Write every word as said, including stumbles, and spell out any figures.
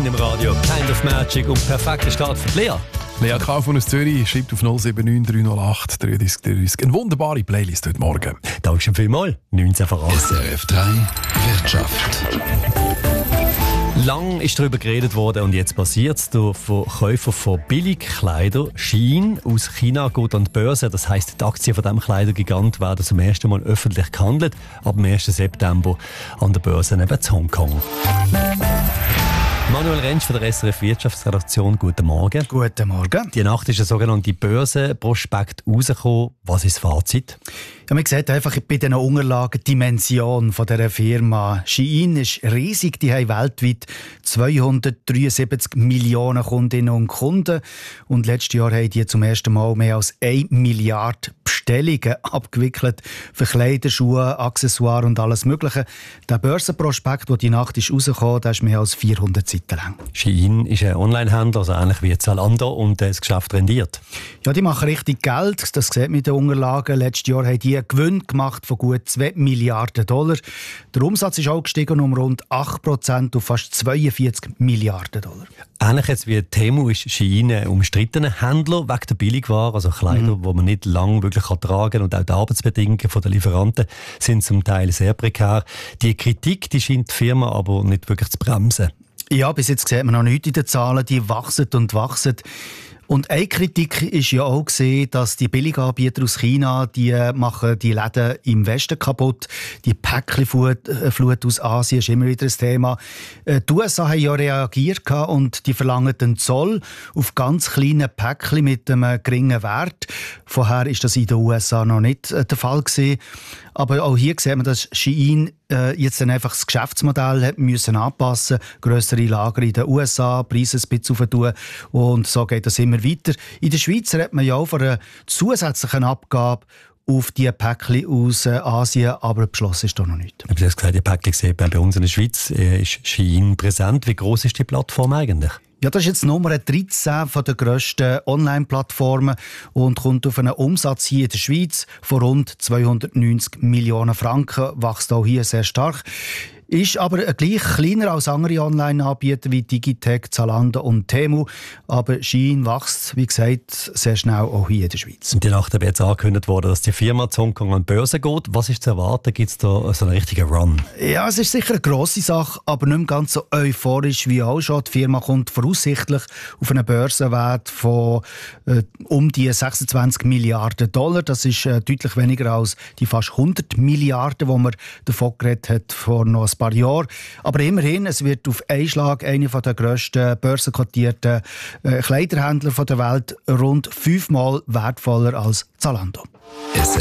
Shein im Radio, Kind of Magic und perfekter Start für Lea. Lea Kaufmann aus Zürich schreibt auf null sieben neun drei null acht drei drei drei. Eine wunderbare Playlist heute Morgen. Dankeschön vielmals. neunzehn vor acht. S R F drei Wirtschaft. Lang ist darüber geredet worden und jetzt passiert es. Der Verkäufer von Billigkleidern, Shein aus China, geht an die Börse. Das heisst, die Aktien von diesem Kleidergigant werden zum ersten Mal öffentlich gehandelt. Ab dem ersten September an der Börse neben Hongkong. Manuel Rentsch von der S R F Wirtschaftsredaktion, guten Morgen. Guten Morgen. Die Nacht ist ein sogenannter Börsenprospekt rausgekommen. Was ist das Fazit? Ja, man sieht einfach bei diesen Unterlagen die Dimension von dieser Firma. Shein ist riesig, die haben weltweit zweihundertdreiundsiebzig Millionen Kundinnen und Kunden. Und letztes Jahr haben die zum ersten Mal mehr als eine Milliarde Bestellungen abgewickelt für Kleider, Schuhe, Accessoires und alles Mögliche. Der Börsenprospekt, der die Nacht ist rausgekommen, der ist mehr als vierhundert Seiten lang. Shein ist ein Onlinehändler, also ähnlich wie Zalando, und das Geschäft rendiert. Ja, die machen richtig Geld. Das sieht man in den Unterlagen. Letztes Jahr haben die einen Gewinn gemacht von gut zwei Milliarden Dollar. Der Umsatz ist auch gestiegen um rund acht Prozent auf fast zweiundvierzig Milliarden Dollar. Ähnlich jetzt wie Temu ist Shein ein umstrittener Händler wegen der Billigware, also Kleider, mhm. die man nicht lange wirklich tragen kann. Und auch die Arbeitsbedingungen der Lieferanten sind zum Teil sehr prekär. Die Kritik, die scheint die Firma aber nicht wirklich zu bremsen. Ja, bis jetzt sieht man noch nichts in den Zahlen. Die wachsen und wachsen. Und eine Kritik ist ja auch gesehen, dass die Billiganbieter aus China, die machen die Läden im Westen kaputt. Die Päckchenflut aus Asien ist immer wieder ein Thema. Die U S A haben ja reagiert und die verlangen den Zoll auf ganz kleine Päckchen mit einem geringen Wert. Vorher ist das in den U S A noch nicht der Fall gewesen. Aber auch hier sieht man, dass Shein äh, jetzt dann einfach das Geschäftsmodell hat müssen anpassen, grössere Lager in den U S A, Preise ein bisschen aufentun und so geht das immer weiter. In der Schweiz hat man ja auch von einer zusätzlichen Abgabe auf die Päckchen aus Asien, aber beschlossen ist da noch nicht. Ich habe gesagt, die Päckchen gesehen, bei uns in der Schweiz ist Shein präsent. Wie gross ist die Plattform eigentlich? Ja, das ist jetzt Nummer dreizehn von der grössten Online-Plattformen und kommt auf einen Umsatz hier in der Schweiz von rund zweihundertneunzig Millionen Franken, wächst auch hier sehr stark. Ist aber gleich kleiner als andere Online-Anbieter wie Digitec, Zalando und Temu. Aber Shein wächst, wie gesagt, sehr schnell auch hier in der Schweiz. Die Nacht ist jetzt angekündigt worden, dass die Firma zu Hongkong an die Börse geht. Was ist zu erwarten? Gibt es da so einen richtigen Run? Ja, es ist sicher eine grosse Sache, aber nicht mehr ganz so euphorisch wie auch schon. Die Firma kommt voraussichtlich auf einen Börsenwert von äh, um die sechsundzwanzig Milliarden Dollar. Das ist äh, deutlich weniger als die fast hundert Milliarden, die man davon geredet hat vor noch ein paar Jahren. Aber immerhin, es wird auf einen Schlag einer der grössten börsenkotierten äh, Kleiderhändler der Welt rund fünfmal wertvoller als Zalando. S